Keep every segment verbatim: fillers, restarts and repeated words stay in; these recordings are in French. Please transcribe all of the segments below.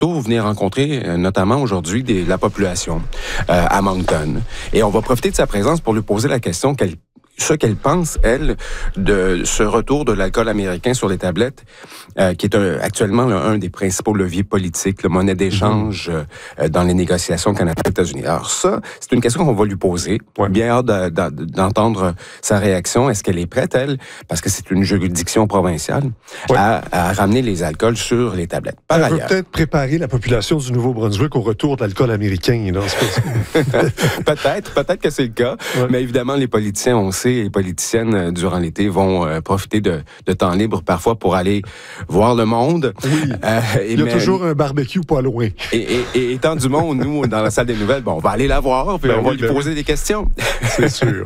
vous venez rencontrer euh, notamment aujourd'hui des, la population euh, à Moncton. Et on va profiter de sa présence pour lui poser la question qu'elle ce qu'elle pense, elle, de ce retour de l'alcool américain sur les tablettes, euh, qui est un, actuellement là, un des principaux leviers politiques, le monnaie d'échange mm-hmm. euh, dans les négociations Canada-États-Unis. Alors ça, c'est une question qu'on va lui poser. Ouais. Bien hâte de, de, d'entendre sa réaction. Est-ce qu'elle est prête, elle, parce que c'est une juridiction provinciale, ouais. à, à ramener les alcools sur les tablettes. Par elle ailleurs, veut peut-être préparer la population du Nouveau-Brunswick au retour de l'alcool américain. Non, c'est pas... peut-être, peut-être que c'est le cas, ouais. mais évidemment, les politiciens, on sait, et les politiciennes, euh, durant l'été, vont euh, profiter de, de temps libre parfois pour aller voir le monde. Oui, euh, et il y a mais, toujours un barbecue pas loin. Et, et, et étant du monde, nous, dans la salle des nouvelles, bon, on va aller la voir, puis ben on va oui, lui ben poser oui. des questions. C'est sûr.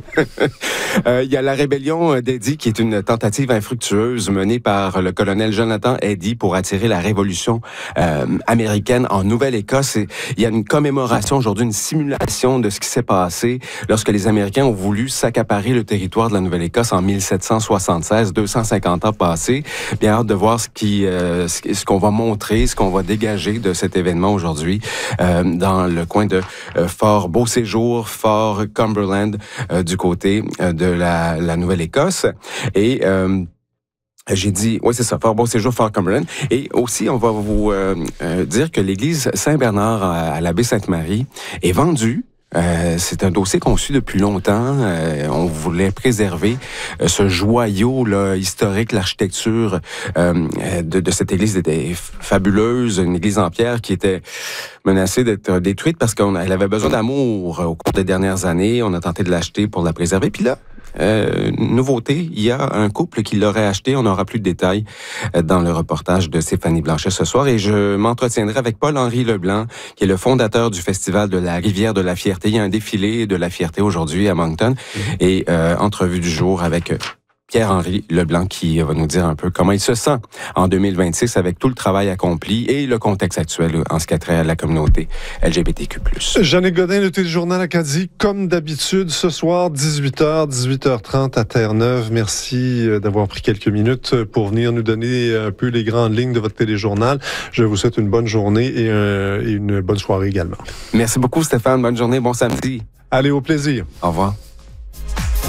euh, il y a la rébellion d'Eddy, qui est une tentative infructueuse menée par le colonel Jonathan Eddy pour attirer la révolution euh, américaine en Nouvelle-Écosse. Et il y a une commémoration aujourd'hui, une simulation de ce qui s'est passé lorsque les Américains ont voulu s'accaparer le territoire de la Nouvelle-Écosse en mille sept cent soixante-seize, deux cent cinquante ans passés. Bien hâte de voir ce qui, euh, ce qu'on va montrer, ce qu'on va dégager de cet événement aujourd'hui euh, dans le coin de euh, Fort Beau-Séjour, Fort Cumberland, euh, du côté euh, de la, la Nouvelle-Écosse. Et euh, J'ai dit, oui, c'est ça, Fort Beau-Séjour, Fort Cumberland. Et aussi, on va vous euh, euh, dire que l'église Saint-Bernard à, à la baie Sainte-Marie est vendue. Euh, c'est un dossier qu'on suit depuis longtemps. Euh, on voulait préserver euh, ce joyau là, historique, l'architecture euh, de, de cette église était fabuleuse, une église en pierre qui était menacée d'être détruite parce qu'elle avait besoin d'amour au cours des dernières années. On a tenté de l'acheter pour la préserver. Puis là, Euh, nouveauté, il y a un couple qui l'aurait acheté. On n'aura plus de détails dans le reportage de Stéphanie Blanchet ce soir. Et je m'entretiendrai avec Paul-Henri Leblanc, qui est le fondateur du Festival de la Rivière de la Fierté. Il y a un défilé de la fierté aujourd'hui à Moncton. Mmh. Et euh, entrevue du jour avec Pierre-Henri Leblanc qui va nous dire un peu comment il se sent en deux mille vingt-six avec tout le travail accompli et le contexte actuel en ce qui a trait à la communauté L G B T Q plus. Jeannick Godin, le Téléjournal Acadie, comme d'habitude, ce soir, dix-huit heures, dix-huit heures trente à Terre-Neuve. Merci d'avoir pris quelques minutes pour venir nous donner un peu les grandes lignes de votre téléjournal. Je vous souhaite une bonne journée et, un, et une bonne soirée également. Merci beaucoup, Stéphane. Bonne journée, bon samedi. Allez, au plaisir. Au revoir.